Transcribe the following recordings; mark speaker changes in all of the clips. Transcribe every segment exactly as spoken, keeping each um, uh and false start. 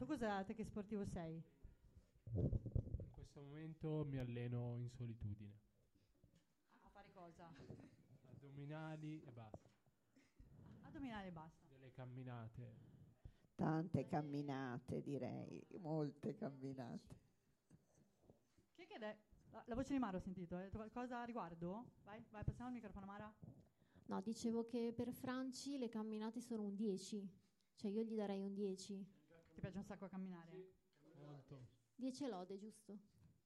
Speaker 1: Tu cosa, te che sportivo sei?
Speaker 2: In questo momento mi alleno in solitudine.
Speaker 1: A fare cosa?
Speaker 2: Addominali e basta.
Speaker 1: Addominale e basta.
Speaker 2: Delle camminate.
Speaker 3: Tante camminate, direi, molte camminate.
Speaker 1: Chi è che è? La, la voce di Mara ho sentito, hai detto qualcosa a riguardo? Vai, vai, passiamo al microfono, Mara.
Speaker 4: No, dicevo che per Franci le camminate sono un dieci, cioè io gli darei un dieci.
Speaker 1: Ti piace un sacco a camminare?
Speaker 2: Molto.
Speaker 4: dieci lode, giusto?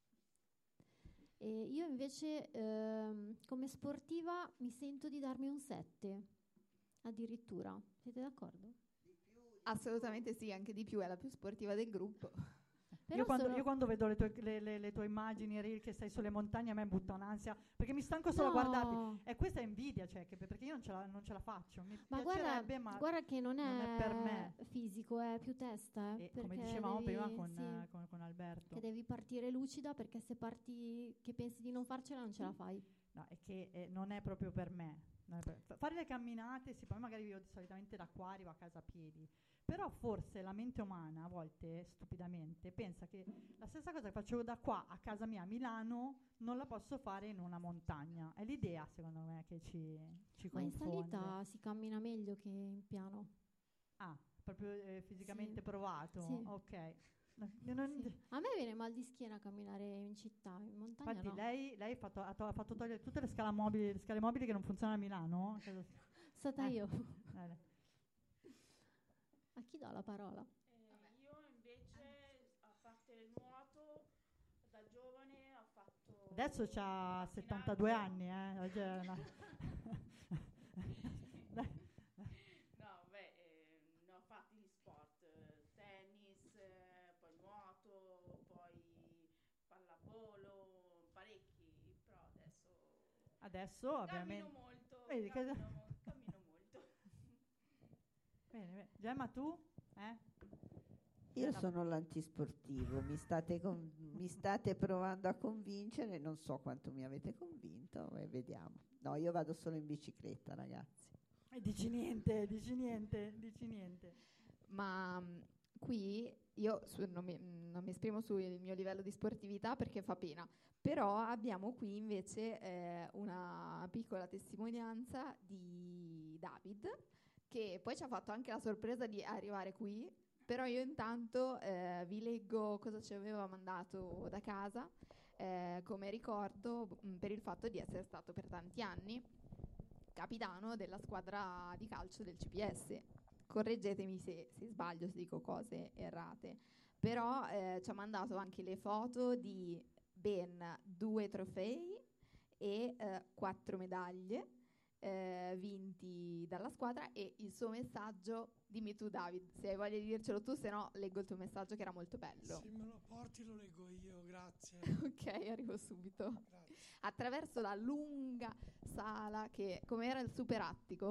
Speaker 4: E io invece ehm, come sportiva mi sento di darmi un sette, addirittura. Siete d'accordo?
Speaker 5: Assolutamente sì, anche di più, è la più sportiva del gruppo.
Speaker 1: Io quando, sono... io quando vedo le tue, le, le, le tue immagini, Reel, che stai sulle montagne, a me butta un'ansia, perché mi stanco solo
Speaker 4: no.
Speaker 1: a guardarti. E questa è invidia, cioè, che, perché io non ce la, non ce la faccio. Mi
Speaker 4: ma guarda,
Speaker 1: ma
Speaker 4: guarda che non è,
Speaker 1: non è per me
Speaker 4: fisico, è più testa. Eh,
Speaker 1: e come dicevamo
Speaker 4: devi,
Speaker 1: prima con,
Speaker 4: sì,
Speaker 1: uh, con, con Alberto.
Speaker 4: Che devi partire lucida, perché se parti che pensi di non farcela non ce la fai.
Speaker 1: No, è che eh, non è proprio per me. Non è per... Fare le camminate, sì, poi magari io solitamente da qua arrivo a casa a piedi. Però forse la mente umana a volte, stupidamente, pensa che la stessa cosa che faccio da qua a casa mia a Milano non la posso fare in una montagna. È l'idea, secondo me, che ci, ci
Speaker 4: Ma
Speaker 1: confonde.
Speaker 4: in salita si cammina meglio che in piano.
Speaker 1: Ah, proprio eh, fisicamente
Speaker 4: sì.
Speaker 1: provato?
Speaker 4: Sì.
Speaker 1: Ok. No, non...
Speaker 4: sì. A me viene mal di schiena a camminare in città, in montagna
Speaker 1: Infatti
Speaker 4: no.
Speaker 1: lei, lei fatto, ha, to- ha fatto togliere tutte le scale mobili, le scale mobili che non funzionano a Milano?
Speaker 4: Stata
Speaker 1: eh.
Speaker 4: io.
Speaker 1: Eh.
Speaker 4: A chi do la parola?
Speaker 6: Eh, io invece, a parte il nuoto, da giovane ho fatto...
Speaker 1: Adesso c'ha settantadue anni, eh. Oggi è una...
Speaker 6: no, beh, eh, ne ho fatti di sport, tennis, eh, poi nuoto, poi pallavolo, parecchi, però adesso...
Speaker 1: Adesso
Speaker 6: cammino
Speaker 1: ovviamente...
Speaker 6: molto,
Speaker 1: Vedi,
Speaker 6: cammino,
Speaker 1: che...
Speaker 6: mo- cammino molto.
Speaker 1: Bene, bene. Gemma, tu? Eh?
Speaker 3: Io sono l'antisportivo, mi state, con, mi state provando a convincere, non so quanto mi avete convinto, e vediamo. No, io vado solo in bicicletta, ragazzi.
Speaker 1: E dici niente, dici niente, dici niente.
Speaker 5: Ma mh, qui io su, non, mi, non mi esprimo sul mio livello di sportività perché fa pena, però abbiamo qui invece eh, una piccola testimonianza di David, che poi ci ha fatto anche la sorpresa di arrivare qui, però io intanto eh, vi leggo cosa ci aveva mandato da casa eh, come ricordo mh, per il fatto di essere stato per tanti anni capitano della squadra di calcio del C P S. Correggetemi se, se sbaglio, se dico cose errate, però eh, ci ha mandato anche le foto di ben due trofei e eh, quattro medaglie Eh, vinti dalla squadra e il suo messaggio. Dimmi tu, David, se hai voglia di dircelo tu, se no leggo il tuo messaggio che era molto bello.
Speaker 7: Se me lo porti lo leggo io, grazie.
Speaker 5: Ok, arrivo subito.
Speaker 7: Grazie.
Speaker 5: Attraverso la lunga sala che, come era il super attico.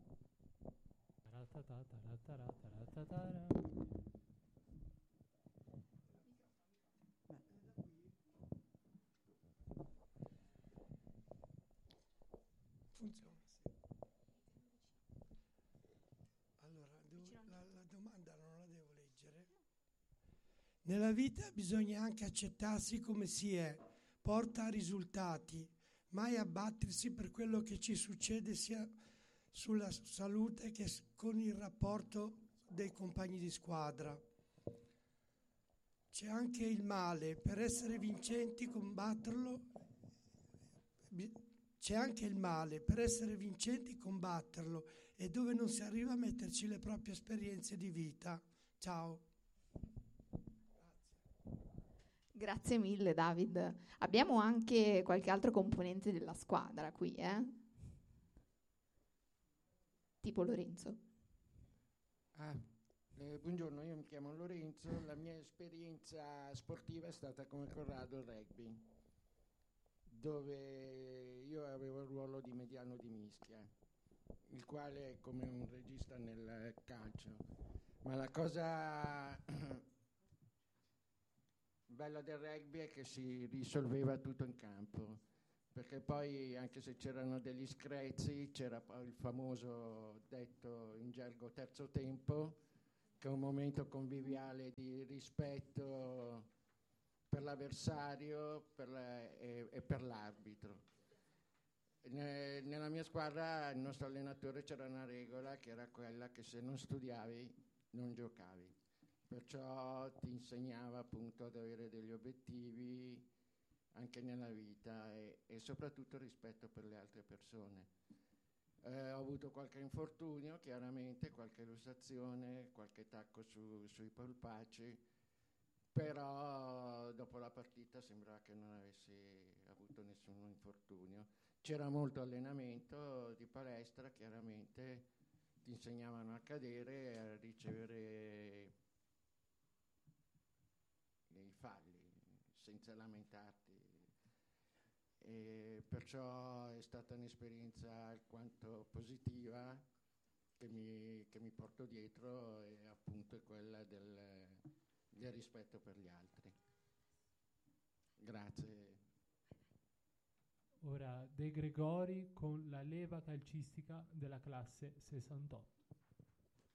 Speaker 7: Funziona, sì. Allora, devo, la, la domanda non la devo leggere. Nella vita bisogna anche accettarsi come si è, porta a risultati, mai abbattersi per quello che ci succede sia sulla salute che con il rapporto dei compagni di squadra. C'è anche il male, per essere vincenti combatterlo. C'è anche il male, per essere vincenti combatterlo, e dove non si arriva a metterci le proprie esperienze di vita. Ciao.
Speaker 5: Grazie mille, David. Abbiamo anche qualche altro componente della squadra qui, eh? Tipo Lorenzo.
Speaker 8: Ah, eh, buongiorno, io mi chiamo Lorenzo. La mia esperienza sportiva è stata come Corrado il rugby, dove io avevo il ruolo di mediano di mischia, il quale è come un regista nel calcio. Ma la cosa bella del rugby è che si risolveva tutto in campo, perché poi anche se c'erano degli screzi c'era poi il famoso detto in gergo terzo tempo, che è un momento conviviale di rispetto per l'avversario per la- e, e per l'arbitro. Ne- nella mia squadra il nostro allenatore c'era una regola che era quella che se non studiavi non giocavi, perciò ti insegnava appunto ad avere degli obiettivi anche nella vita e, e soprattutto rispetto per le altre persone. Eh, ho avuto qualche infortunio, chiaramente, qualche lussazione, qualche tacco su- sui polpacci, però dopo la partita sembrava che non avessi avuto nessun infortunio. C'era molto allenamento di palestra, chiaramente ti insegnavano a cadere e a ricevere i falli senza lamentarti. E perciò è stata un'esperienza alquanto positiva che mi, che mi porto dietro e appunto è quella del, del rispetto per gli altri. Grazie.
Speaker 2: Ora De Gregori con la leva calcistica della classe sessantotto.